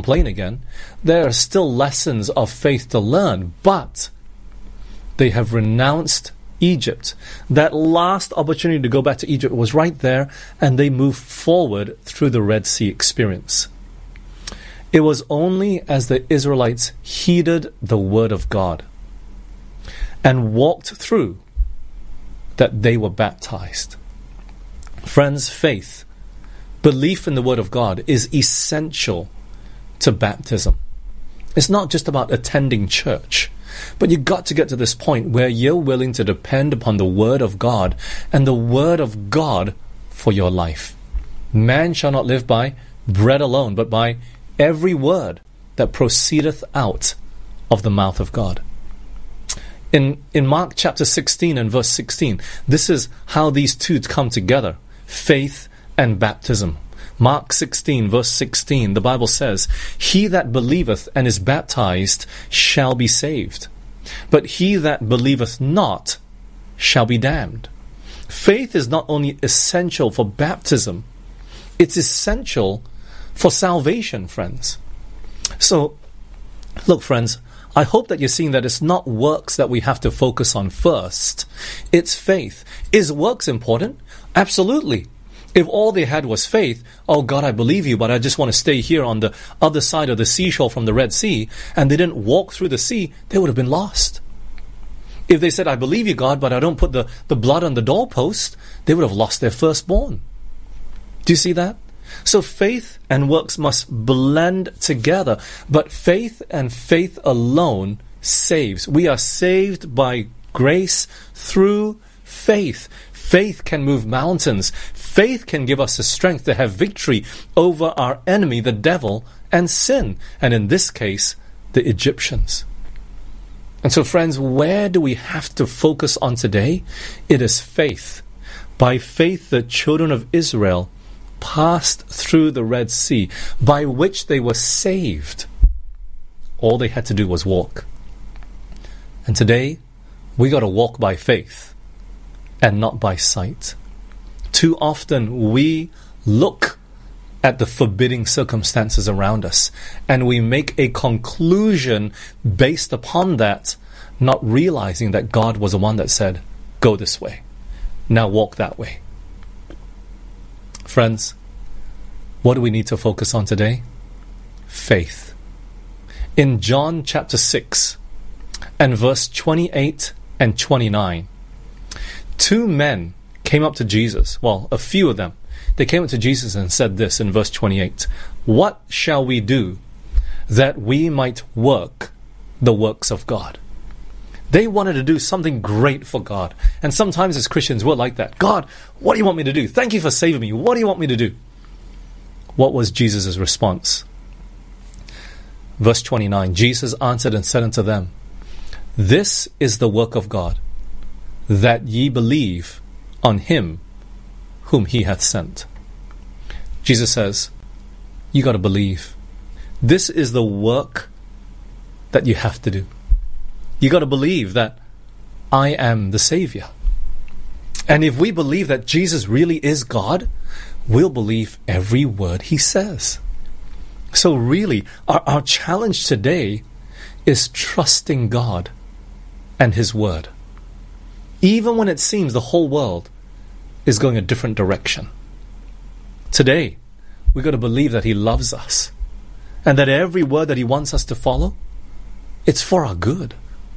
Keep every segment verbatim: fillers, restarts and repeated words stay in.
complain again. There are still lessons of faith to learn, but they have renounced Egypt. That last opportunity to go back to Egypt was right there, and they moved forward through the Red Sea experience. It was only as the Israelites heeded the word of God and walked through that they were baptized. Friends, faith, belief in the word of God is essential to baptism. It's not just about attending church, but you've got to get to this point where you're willing to depend upon the word of God and the word of God for your life. Man shall not live by bread alone, but by every word that proceedeth out of the mouth of God. In, in Mark chapter sixteen and verse sixteen, this is how these two come together, faith and baptism. Mark sixteen verse sixteen, the Bible says, "He that believeth and is baptized shall be saved, but he that believeth not shall be damned." Faith is not only essential for baptism, it's essential for salvation, friends. So, look, friends, I hope that you're seeing that it's not works that we have to focus on first. It's faith. Is works important? Absolutely. If all they had was faith, oh God, I believe you, but I just want to stay here on the other side of the seashore from the Red Sea, and they didn't walk through the sea, they would have been lost. If they said, I believe you, God, but I don't put the, the blood on the doorpost, they would have lost their firstborn. Do you see that? So faith and works must blend together, but faith and faith alone saves. We are saved by grace through faith. Faith can move mountains. Faith can give us the strength to have victory over our enemy, the devil, and sin, and in this case, the Egyptians. And so, friends, where do we have to focus on today? It is faith. By faith, the children of Israel passed through the Red Sea, by which they were saved. All they had to do was walk. And today, we got to walk by faith and not by sight. Too often we look at the forbidding circumstances around us and we make a conclusion based upon that, not realizing that God was the one that said, go this way, now walk that way. Friends, what do we need to focus on today? Faith. In John chapter six and verse twenty-eight and twenty-nine, two men came up to Jesus. Well, a few of them. They came up to Jesus and said this in verse twenty-eight. What shall we do that we might work the works of God? They wanted to do something great for God. And sometimes as Christians, we're like that. God, what do you want me to do? Thank you for saving me. What do you want me to do? What was Jesus' response? Verse twenty-nine, Jesus answered and said unto them, This is the work of God, that ye believe on him whom he hath sent. Jesus says, you got to believe. This is the work that you have to do. You got to believe that I am the Savior. And if we believe that Jesus really is God, we'll believe every word he says. So really, our, our challenge today is trusting God and his word. Even when it seems the whole world is going a different direction. Today, we've got to believe that he loves us and that every word that he wants us to follow, it's for our good.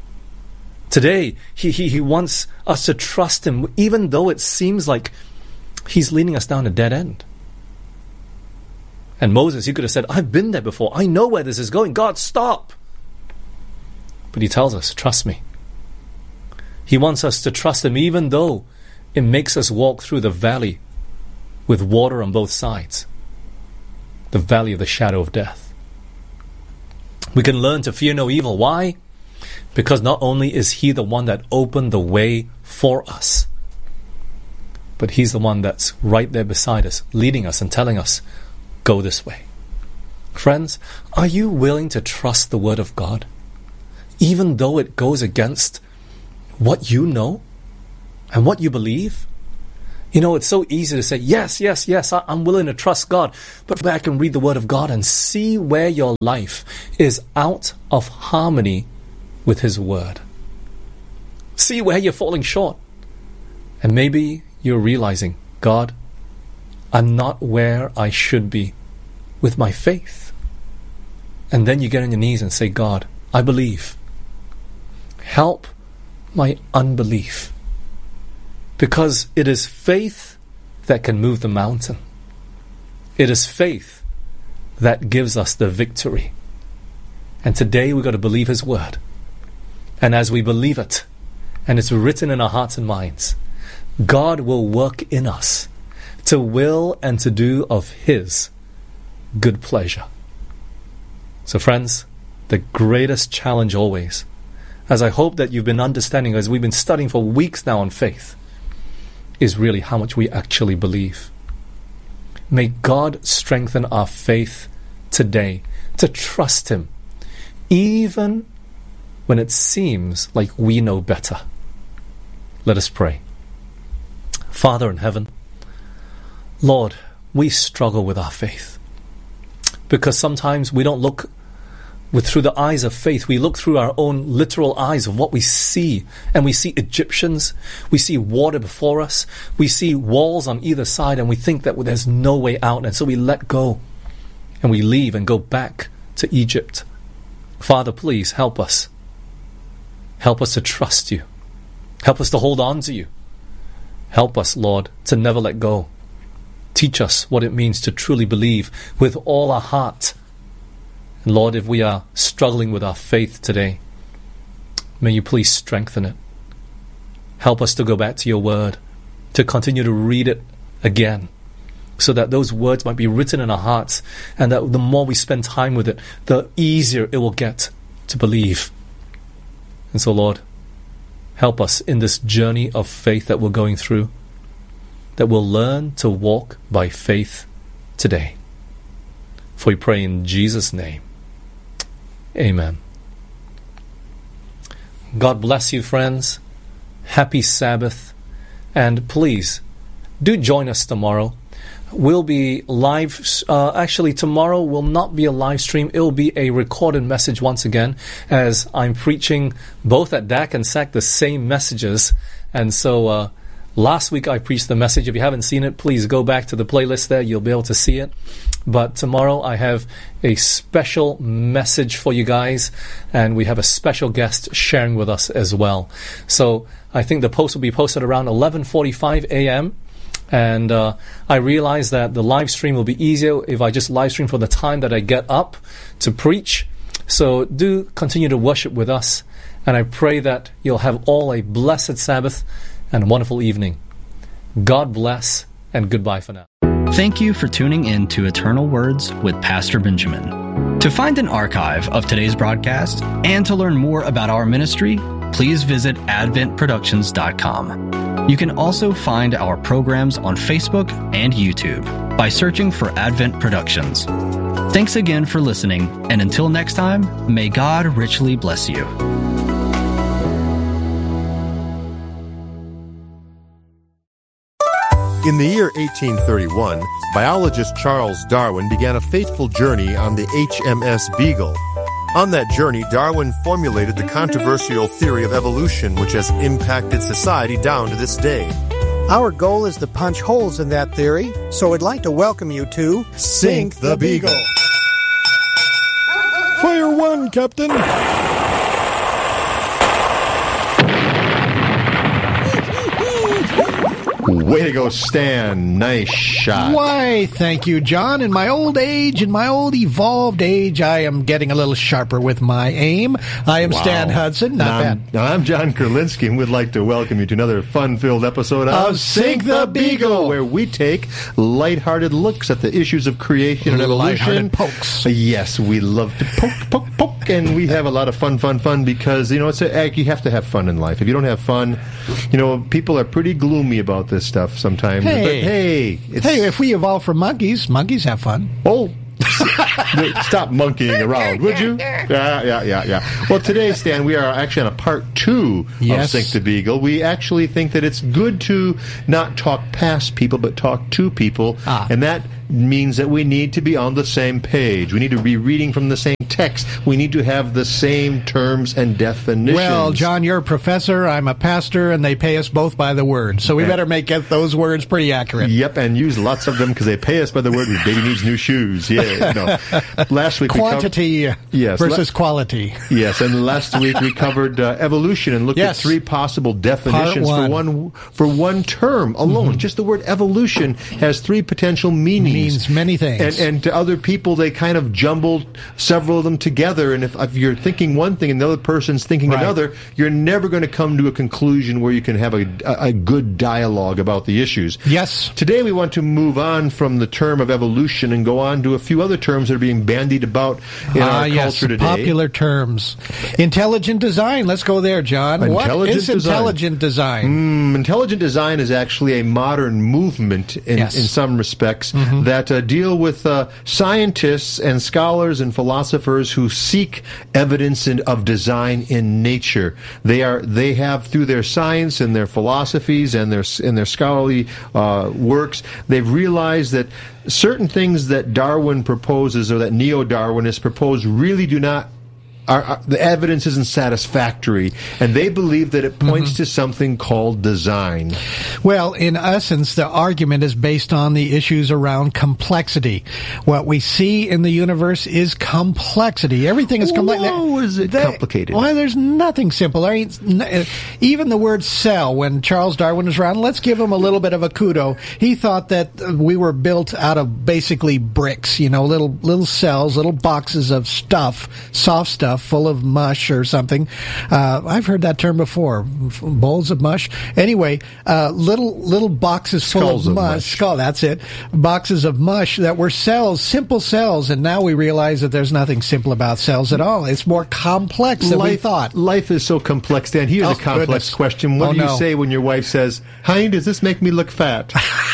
Today, he, he, he wants us to trust him even though it seems like he's leading us down a dead end. And Moses, he could have said, I've been there before. I know where this is going. God, stop. But he tells us, trust me. He wants us to trust him even though it makes us walk through the valley with water on both sides. The valley of the shadow of death. We can learn to fear no evil. Why? Because not only is he the one that opened the way for us, but he's the one that's right there beside us, leading us and telling us, go this way. Friends, are you willing to trust the word of God, even though it goes against what you know and what you believe? You know, it's so easy to say, yes, yes, yes, I, I'm willing to trust God. But go back and read the Word of God and see where your life is out of harmony with His Word. See where you're falling short. And maybe you're realizing, God, I'm not where I should be with my faith. And then you get on your knees and say, God, I believe. Help my unbelief. Because it is faith that can move the mountain. It is faith that gives us the victory. And today we've got to believe His Word. And as we believe it, and it's written in our hearts and minds, God will work in us to will and to do of His good pleasure. So friends, the greatest challenge always, as I hope that you've been understanding as we've been studying for weeks now on faith, is really how much we actually believe. May God strengthen our faith today to trust Him, even when it seems like we know better. Let us pray. Father in heaven, Lord, we struggle with our faith because sometimes we don't look with through the eyes of faith. We look through our own literal eyes of what we see, and we see Egyptians, we see water before us, we see walls on either side, and we think that there's no way out, and so we let go and we leave and go back to Egypt. Father, please help us. Help us to trust You. Help us to hold on to You. Help us, Lord, to never let go. Teach us what it means to truly believe with all our heart. And Lord, if we are struggling with our faith today, may You please strengthen it. Help us to go back to Your Word, to continue to read it again, so that those words might be written in our hearts, and that the more we spend time with it, the easier it will get to believe. And so, Lord, help us in this journey of faith that we're going through, that we'll learn to walk by faith today. For we pray in Jesus' name. Amen. God bless you, friends. Happy Sabbath. And please, do join us tomorrow. We'll be live. Uh, actually, tomorrow will not be a live stream. It will be a recorded message once again, as I'm preaching both at D A C and S A C the same messages. And so uh, last week I preached the message. If you haven't seen it, please go back to the playlist there. You'll be able to see it. But tomorrow I have a special message for you guys, and we have a special guest sharing with us as well. So I think the post will be posted around eleven forty-five a.m. And uh, I realize that the live stream will be easier if I just live stream for the time that I get up to preach. So do continue to worship with us. And I pray that you'll have all a blessed Sabbath and a wonderful evening. God bless, and goodbye for now. Thank you for tuning in to Eternal Words with Pastor Benjamin. To find an archive of today's broadcast and to learn more about our ministry, please visit advent productions dot com. You can also find our programs on Facebook and YouTube by searching for Advent Productions. Thanks again for listening, and until next time, may God richly bless you. In the year eighteen thirty-one, biologist Charles Darwin began a fateful journey on the H M S Beagle. On that journey, Darwin formulated the controversial theory of evolution, which has impacted society down to this day. Our goal is to punch holes in that theory, so I'd like to welcome you to Sink the Beagle. Fire one, Captain. Way to go, Stan. Nice shot. Why, thank you, John. In my old age, in my old evolved age, I am getting a little sharper with my aim. I am wow. Stan Hudson. Not now, bad. Now, I'm John Kurlinski, and we'd like to welcome you to another fun-filled episode of, of Sink the Beagle, where we take lighthearted looks at the issues of creation and evolution. Lighthearted pokes. Yes, we love to poke, poke, poke, and we have a lot of fun, fun, fun, because, you know, it's a, you have to have fun in life. If you don't have fun, you know, people are pretty gloomy about this stuff sometimes. Hey, but hey, it's, hey, if we evolve from monkeys, monkeys have fun. Oh, Stop monkeying around, would you? Yeah, yeah, yeah, yeah. Well, today, Stan, we are actually on a part two yes. of Sink the Beagle. We actually think that it's good to not talk past people, but talk to people. Ah. And that means that we need to be on the same page. We need to be reading from the same text. We need to have the same terms and definitions. Well, John, you're a professor, I'm a pastor, and they pay us both by the word. So we better make get those words pretty accurate. Yep, and use lots of them because they pay us by the word. Baby needs new shoes. Yeah, no. Last week Quantity we covered, yes, versus la- quality. Yes, and last week we covered uh, evolution and looked yes. at three possible definitions one. for one for one term alone. Mm-hmm. Just the word evolution has three potential meanings. Means many things. And, and to other people, they kind of jumbled several of them together. And if, if you're thinking one thing and the other person's thinking right. another, you're never going to come to a conclusion where you can have a, a, a good dialogue about the issues. Yes. Today we want to move on from the term of evolution and go on to a few other terms that are being bandied about in ah, our yes, culture today. Popular terms. Intelligent design. Let's go there, John. Intelligent what is design. intelligent design? Mm, intelligent design is actually a modern movement in, yes. in some respects mm-hmm. that uh, deal with uh, scientists and scholars and philosophers who seek evidence in, of design in nature. They are they have through their science and their philosophies and their and their scholarly uh, works, they've realized that certain things that Darwin proposes or that neo-Darwinists propose really do not Are, are, the evidence isn't satisfactory, and they believe that it points mm-hmm. to something called design. Well, in essence, the argument is based on the issues around complexity. What we see in the universe is complexity. Everything is complex. Whoa, is it they, complicated? Well, there's nothing simple. There ain't, even the word cell, when Charles Darwin was around, let's give him a little bit of a kudo. He thought that we were built out of basically bricks, you know, little little cells, little boxes of stuff, soft stuff, full of mush or something. Uh, I've heard that term before. Bowls of mush. Anyway, uh, little little boxes full Skulls of, of mush. mush. Skull, that's it. Boxes of mush that were cells, simple cells, and now we realize that there's nothing simple about cells at all. It's more complex than life, we thought. Life is so complex, Dan. Here's Oh, a complex goodness. question. What Oh, do you no. say when your wife says, "Honey, does this make me look fat?"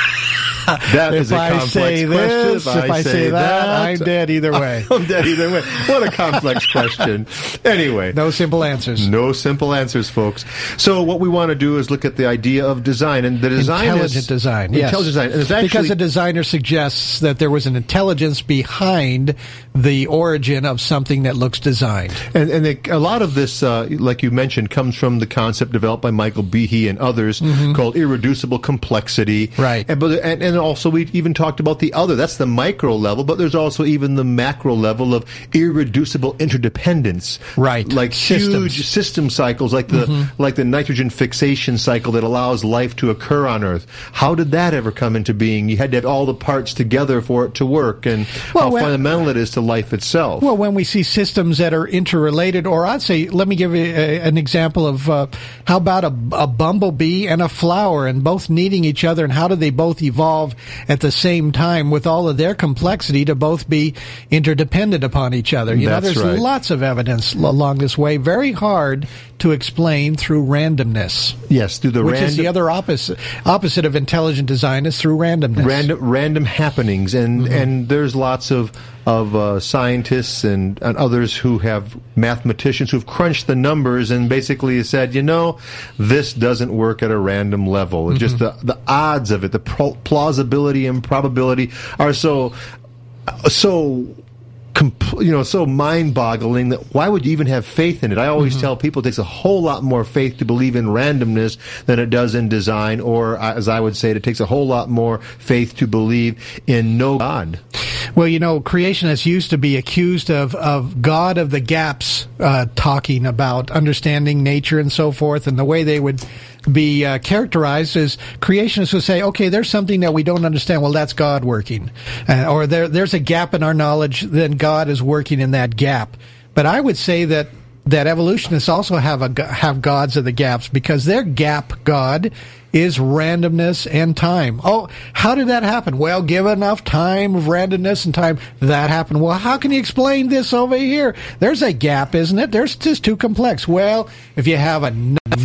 That if is a I complex say question. this, if I say that, I'm dead either way. I'm dead either way. What a complex question. Anyway. No simple answers. No simple answers, folks. So what we want to do is look at the idea of design. And the design Intelligent is... design, yes. Intelligent design. And it's actually, because a designer suggests that there was an intelligence behind the origin of something that looks designed. And, and it, a lot of this, uh, like you mentioned, comes from the concept developed by Michael Behe and others mm-hmm. called irreducible complexity. Right. And, but, and, and also we even talked about the other. That's the micro level, but there's also even the macro level of irreducible interdependence. Right. Like Systems. huge system cycles, like the mm-hmm. like the nitrogen fixation cycle that allows life to occur on Earth. How did that ever come into being? You had to have all the parts together for it to work, and well, how well, fundamental it is to life itself. Well, when we see systems that are interrelated, or I'd say, let me give you a, an example of uh, how about a, a bumblebee and a flower, and both needing each other, and how do they both evolve at the same time with all of their complexity to both be interdependent upon each other? You That's know, there's right. lots of evidence along this way. Very hard to explain through randomness. Yes, through the which random... is the other opposite opposite of intelligent design is through randomness. Random, random happenings, and Mm-hmm. and there's lots of of uh, scientists and, and others who have mathematicians who've crunched the numbers and basically said, you know, this doesn't work at a random level. Mm-hmm. Just the the odds of it, the pro- plausibility and probability are so so. Compl- you know, so mind-boggling that why would you even have faith in it? I always mm-hmm. tell people it takes a whole lot more faith to believe in randomness than it does in design, or as I would say, it takes a whole lot more faith to believe in no God. Well, you know, creationists used to be accused of, of God of the gaps, uh, talking about understanding nature and so forth, and the way they would be uh, characterized as creationists would say, okay, there's something that we don't understand. Well, that's God working. Uh, or there, there's a gap in our knowledge, then God is working in that gap. But I would say that that evolutionists also have a, have gods of the gaps, because their gap God is randomness and time. Oh, how did that happen? Well, give enough time of randomness and time, that happened. Well, how can you explain this over here? There's a gap, isn't it? There's just too complex. Well, if you have enough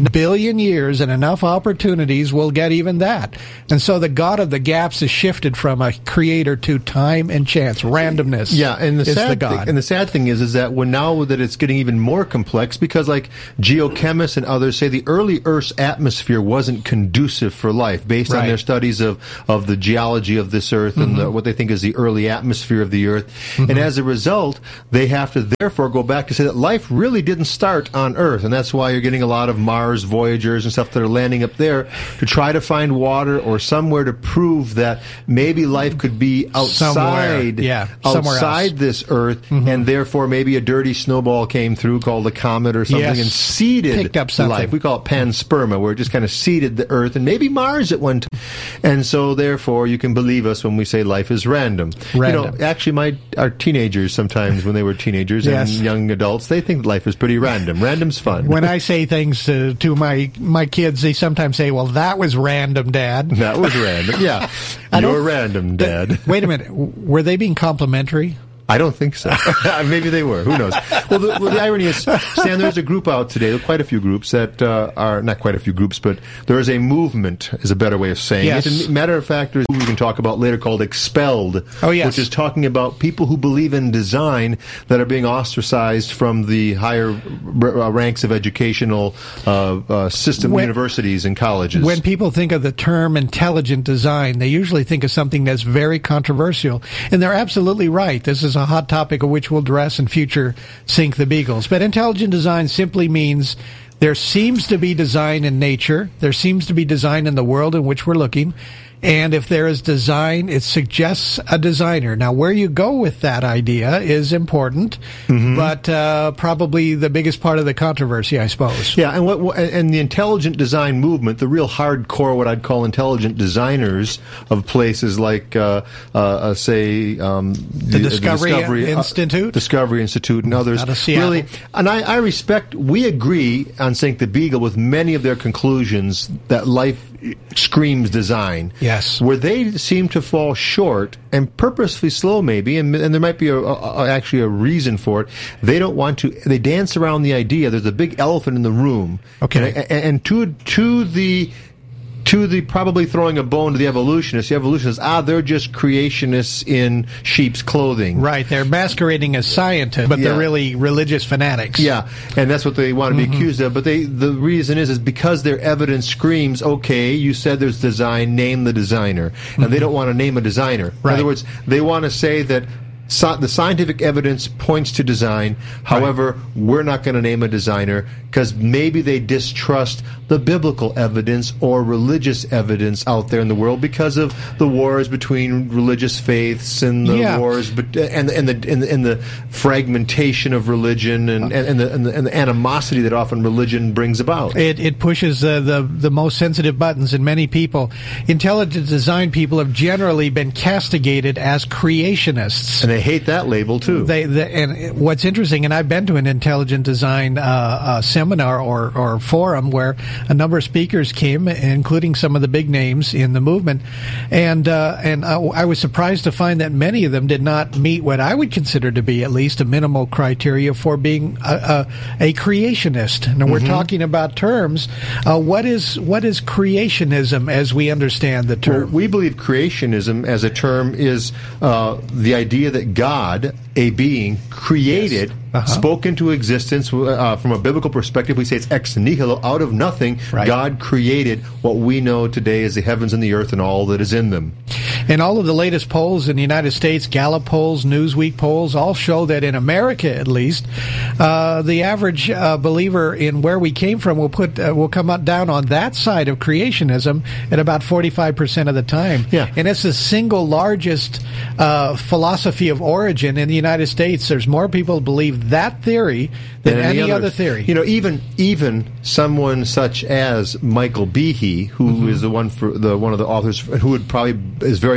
billion years and enough opportunities, we'll get even that. And so the God of the gaps is shifted from a creator to time and chance, randomness. Yeah, and the is sad the God. Thing, and the sad thing is, is that when now that it's getting even more complex, because like geochemists and others say the early Earth's atmosphere wasn't conducive for life, based Right. on their studies of of the geology of this Earth and Mm-hmm. the, what they think is the early atmosphere of the Earth, mm-hmm. and as a result, they have to therefore go back to say that life really didn't start on Earth, and that's why you're getting a lot of Mars Voyagers and stuff that are landing up there to try to find water or somewhere to prove that maybe life could be outside, Somewhere. Yeah, somewhere outside else. this Earth, Mm-hmm. and therefore maybe a dirty snowball came through called a comet or something Yes. and seeded Picked up something. life. We call it pansperma, where it just kind of seeded the Earth and maybe Mars at one time. And so therefore you can believe us when we say life is random. Random. You know, actually my our teenagers sometimes when they were teenagers Yes. and young adults, they think life is pretty random. Random's fun. When I say things to, to my my kids, they sometimes say, "Well, that was random, Dad." That was random. Yeah. I don't- You're random, Dad. Wait a minute. Were they being complimentary? I don't think so. Maybe they were. Who knows? Well, the, well, the irony is, Stan, there's a group out today, there are quite a few groups that uh, are, not quite a few groups, but there is a movement, is a better way of saying Yes. it. And matter of fact, there's a movie we can talk about later called Expelled, Oh, yes. which is talking about people who believe in design that are being ostracized from the higher r- uh, ranks of educational uh, uh, system, When- universities and colleges. When people think of the term intelligent design, they usually think of something that's very controversial. And they're absolutely right. This is a hot topic of which we'll address in future Sink the Beagles. But intelligent design simply means there seems to be design in nature. There seems to be design in the world in which we're looking. And if there is design, it suggests a designer. Now, where you go with that idea is important, Mm-hmm. but uh, probably the biggest part of the controversy, I suppose. Yeah, and what, what and the intelligent design movement, the real hardcore, what I'd call intelligent designers of places like, uh, uh, uh, say, um, the, Discovery Discovery Institute? uh, Discovery Institute, and others. Out of Seattle. Really, and I, I respect. We agree on Sink the Beagle with many of their conclusions that life screams design. Yes. Where they seem to fall short, and purposefully slow maybe, and, and there might be a, a, actually a reason for it. They don't want to, they dance around the idea there's a big elephant in the room. Okay. And, and to, to the, to the probably throwing a bone to the evolutionists, the evolutionists, ah, they're just creationists in sheep's clothing. Right, they're masquerading as scientists, but Yeah. they're really religious fanatics. Yeah, and that's what they want to be Mm-hmm. accused of. But they, the reason is, is because their evidence screams, okay, you said there's design, name the designer. And they don't want to name a designer. Right. In other words, they want to say that so, the scientific evidence points to design. However, we're not going to name a designer because maybe they distrust the biblical evidence or religious evidence out there in the world because of the wars between religious faiths and the Yeah. wars, but and and the and the, and the fragmentation of religion and and, and, the, and the and the animosity that often religion brings about. It, it pushes uh, the the most sensitive buttons in many people. Intelligent design people have generally been castigated as creationists. And they hate that label too. They, the, and what's interesting, and I've been to an intelligent design uh, uh, seminar or, or forum where a number of speakers came, including some of the big names in the movement, and uh, and I, I was surprised to find that many of them did not meet what I would consider to be at least a minimal criteria for being a, a, a creationist. Now we're talking about terms. Uh, what is what is creationism as we understand the Well, term? we believe creationism as a term is uh, the idea that God, a being, created, Yes. Uh-huh. spoke into existence. Uh, from a biblical perspective, we say it's ex nihilo, out of nothing. Right. God created what we know today as the heavens and the earth and all that is in them. And all of the latest polls in the United States, Gallup polls, Newsweek polls, all show that in America, at least, uh, the average uh, believer in where we came from will put uh, will come out down on that side of creationism at about forty-five percent of the time. Yeah. And it's the single largest uh, philosophy of origin in the United States. There's more people who believe that theory than any, others. other theory. You know, even even someone such as Michael Behe, who Mm-hmm. is the one for the one of the authors who would probably is very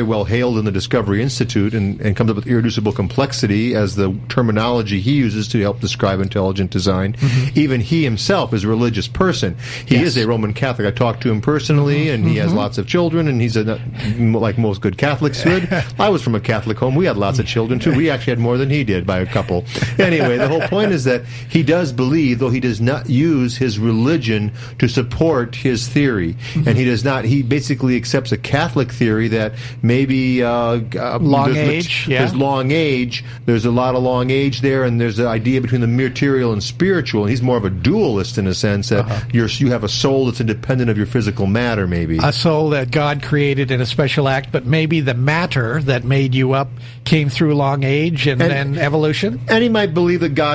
very well hailed in the Discovery Institute and, and comes up with irreducible complexity as the terminology he uses to help describe intelligent design. Mm-hmm. Even he himself is a religious person. He yes. is a Roman Catholic. I talked to him personally, and he mm-hmm. has lots of children, and he's a, like most good Catholics should. I was from a Catholic home. We had lots of children, too. We actually had more than he did by a couple. Anyway, the whole point is that he does believe, though he does not use his religion to support his theory. Mm-hmm. And he does not, he basically accepts a Catholic theory that maybe uh, uh, long there's, age, yeah. there's long age, there's a lot of long age there, and there's the idea between the material and spiritual. And he's more of a dualist in a sense that uh-huh. you're, you have a soul that's independent of your physical matter, maybe. A soul that God created in a special act, but maybe the matter that made you up came through long age and, and then evolution? And he might believe that God